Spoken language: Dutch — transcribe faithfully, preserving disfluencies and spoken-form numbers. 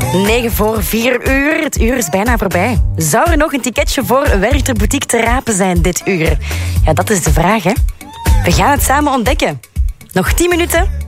negen voor vier uur. Het uur is bijna voorbij. Zou er nog een ticketje voor Werchter Boutique te rapen zijn dit uur? Ja, dat is de vraag, hè. We gaan het samen ontdekken. Nog tien minuten